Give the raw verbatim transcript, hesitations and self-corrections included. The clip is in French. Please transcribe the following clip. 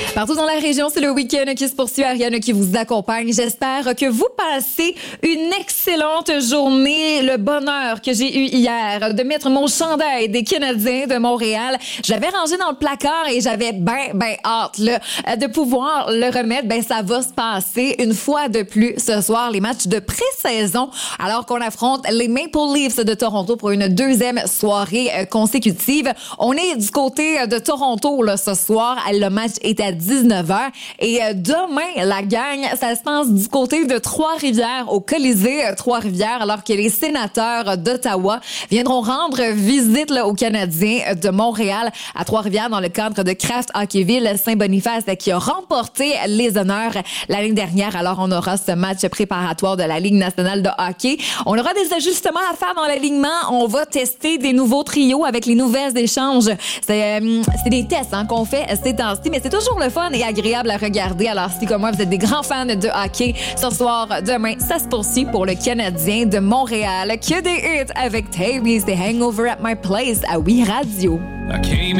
Partout dans la région, c'est le week-end qui se poursuit. Ariane qui vous accompagne. J'espère que vous passez une excellente journée. Le bonheur que j'ai eu hier de mettre mon chandail des Canadiens de Montréal. Je l'avais rangé dans le placard et j'avais ben, ben hâte là, de pouvoir le remettre. Ben, ça va se passer une fois de plus ce soir. Les matchs de pré-saison alors qu'on affronte les Maple Leafs de Toronto pour une deuxième soirée consécutive. On est du côté de Toronto là, ce soir. Le match est à dix-neuf heures. Et demain, la gang, ça se passe du côté de Trois-Rivières, au Colisée Trois-Rivières, alors que les sénateurs d'Ottawa viendront rendre visite là, aux Canadiens de Montréal à Trois-Rivières dans le cadre de Kraft Hockeyville Saint-Boniface qui a remporté les honneurs l'année dernière. Alors, on aura ce match préparatoire de la Ligue nationale de hockey. On aura des ajustements à faire dans l'alignement. On va tester des nouveaux trios avec les nouvelles échanges. C'est, euh, c'est des tests hein, qu'on fait ces temps-ci, mais c'est toujours le fun et agréable à regarder. Alors, si comme moi, vous êtes des grands fans de hockey, ce soir, demain, ça se poursuit pour le Canadien de Montréal. Que des hits avec Tavis et Hangover at My Place à Oui Radio.